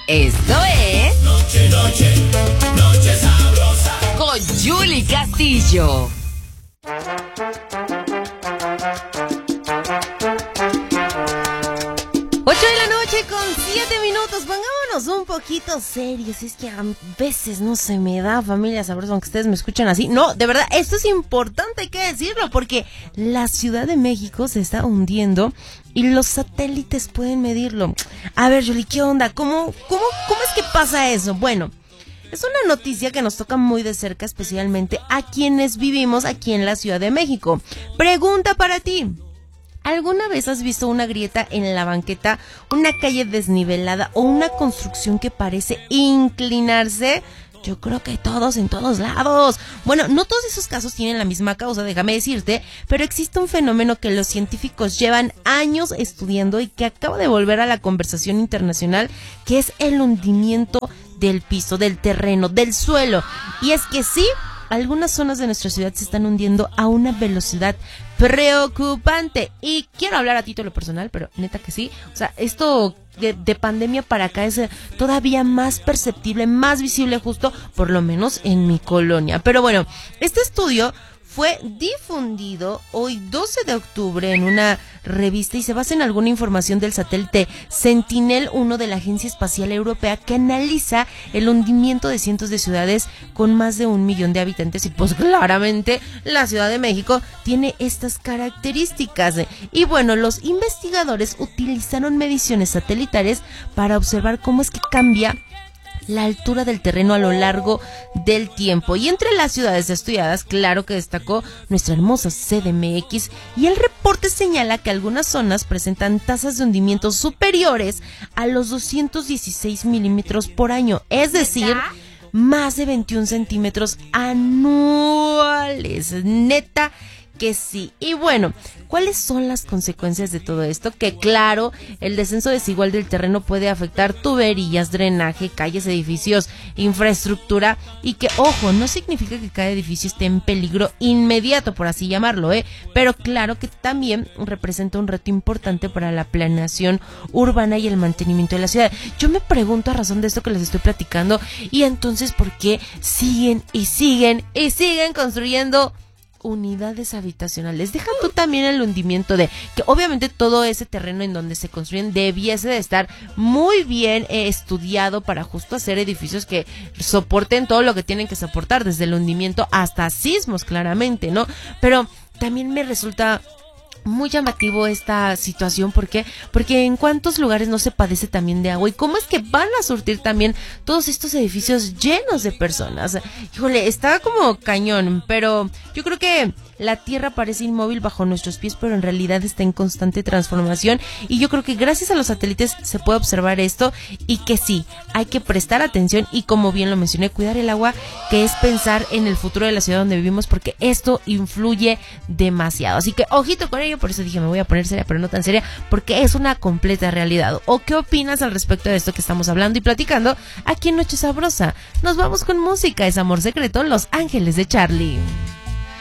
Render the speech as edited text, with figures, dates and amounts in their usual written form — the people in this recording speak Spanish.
Esto es Noche sabrosa con Yuli Castillo. 8:07. Pongámonos un poquito serios. Es que a veces no se me da, familia sabrosa, aunque ustedes me escuchan así. No, de verdad, esto es importante, hay que decirlo, porque la Ciudad de México se está hundiendo y los satélites pueden medirlo. A ver, Yuli, ¿qué onda? ¿Cómo es que pasa eso? Bueno, es una noticia que nos toca muy de cerca, especialmente a quienes vivimos aquí en la Ciudad de México. Pregunta para ti. ¿Alguna vez has visto una grieta en la banqueta, una calle desnivelada o una construcción que parece inclinarse? Yo creo que todos, en todos lados. Bueno, no todos esos casos tienen la misma causa, déjame decirte, pero existe un fenómeno que los científicos llevan años estudiando y que acaba de volver a la conversación internacional, que es el hundimiento del piso, del terreno, del suelo. Y es que sí, algunas zonas de nuestra ciudad se están hundiendo a una velocidad preocupante. Y quiero hablar a título personal, pero neta que sí. O sea, esto de pandemia para acá es todavía más perceptible, más visible justo, por lo menos en mi colonia. Pero bueno, este estudio fue difundido hoy 12 de octubre en una revista y se basa en alguna información del satélite Sentinel-1 de la Agencia Espacial Europea, que analiza el hundimiento de cientos de ciudades con más de 1 millón de habitantes. Y pues claramente la Ciudad de México tiene estas características. Y bueno, los investigadores utilizaron mediciones satelitales para observar cómo es que cambia la altura del terreno a lo largo del tiempo. Y entre las ciudades estudiadas, claro que destacó nuestra hermosa CDMX, y el reporte señala que algunas zonas presentan tasas de hundimiento superiores a los 216 milímetros por año, es decir, más de 21 centímetros anuales. Neta que sí. Y bueno, ¿cuáles son las consecuencias de todo esto? Que claro, el descenso desigual del terreno puede afectar tuberías, drenaje, calles, edificios, infraestructura, y que, ojo, no significa que cada edificio esté en peligro inmediato, por así llamarlo, pero claro que también representa un reto importante para la planeación urbana y el mantenimiento de la ciudad. Yo me pregunto, a razón de esto que les estoy platicando, y entonces, ¿por qué siguen construyendo unidades habitacionales? Deja tú también el hundimiento de que obviamente todo ese terreno en donde se construyen debiese de estar muy bien estudiado para justo hacer edificios que soporten todo lo que tienen que soportar, desde el hundimiento hasta sismos, claramente, ¿no? Pero también me resulta muy llamativo esta situación. ¿Por qué? Porque en cuántos lugares no se padece también de agua, y cómo es que van a surtir también todos estos edificios llenos de personas. Híjole, está como cañón, pero yo creo que la tierra parece inmóvil bajo nuestros pies, pero en realidad está en constante transformación, y yo creo que gracias a los satélites se puede observar esto, y que sí, hay que prestar atención y, como bien lo mencioné, cuidar el agua, que es pensar en el futuro de la ciudad donde vivimos, porque esto influye demasiado. Así que ojito con ello. Por eso dije, me voy a poner seria, pero no tan seria, porque es una completa realidad. ¿O qué opinas al respecto de esto que estamos hablando y platicando aquí en Noche Sabrosa? Nos vamos con música, es Amor Secreto, Los Ángeles de Charlie.